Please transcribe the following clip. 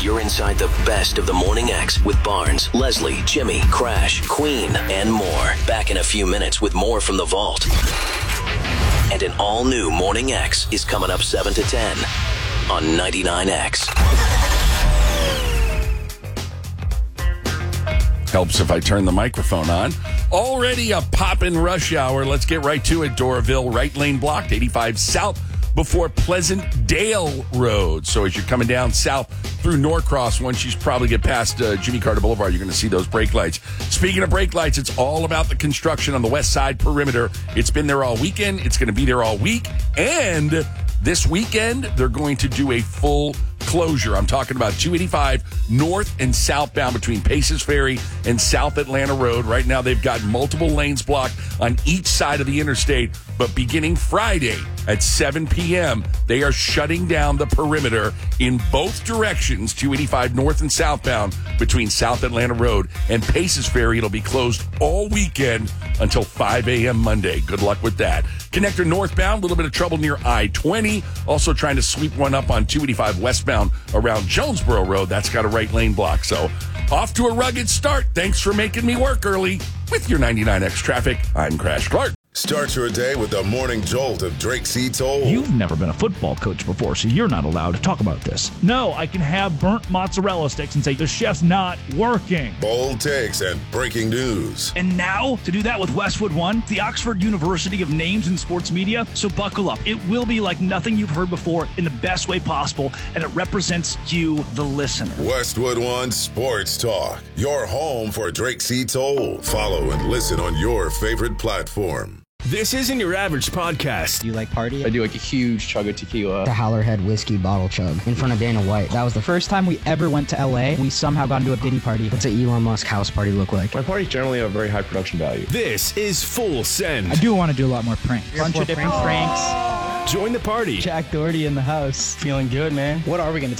You're inside the best of the Morning X with Barnes, Leslie, Jimmy, Crash, Queen, and more. Back in a few minutes with more from the vault. And an all-new Morning X is coming up 7 to 10 on 99X. Helps if I turn the microphone on. Already a poppin' rush hour. Let's get right to it. Doraville, right lane blocked, 85 south before Pleasant Dale Road. So as you're coming down south through Norcross, once you probably get past Jimmy Carter Boulevard, you're going to see those brake lights. Speaking of brake lights, it's all about the construction on the west side perimeter. It's been there all weekend. It's going to be there all week. And this weekend, they're going to do a full closure. I'm talking about 285 north and southbound between Paces Ferry and South Atlanta Road. Right now, they've got multiple lanes blocked on each side of the interstate. But beginning Friday at 7 p.m., they are shutting down the perimeter in both directions, 285 north and southbound between South Atlanta Road and Paces Ferry. It'll be closed all weekend until 5 a.m. Monday. Good luck with that. Connector northbound, a little bit of trouble near I-20. Also trying to sweep one up on 285 westbound around Jonesboro Road. That's got a right lane block. So off to a rugged start. Thanks for making me work early. With your 99X traffic, I'm Crash Clark. Start your day with the morning jolt of Drake C. Toll. You've never been a football coach before, so you're not allowed to talk about this. No, I can have burnt mozzarella sticks and say the chef's not working. Bold takes and breaking news. And now, to do that with Westwood One, the Oxford University of Names in Sports Media. So buckle up. It will be like nothing you've heard before in the best way possible, and it represents you, the listener. Westwood One Sports Talk. Your home for Drake C. Toll. Follow and listen on your favorite platform. This isn't your average podcast. Do you like party? I do like a huge chug of tequila. The Howlerhead whiskey bottle chug in front of Dana White. That was the first time we ever went to LA. We somehow got into a Diddy party. What's an Elon Musk house party look like? My parties generally have very high production value. This is Full Send. I do want to do a lot more pranks. Bunch of different pranks. Join the party. Jack Doherty in the house. Feeling good, man. What are we going to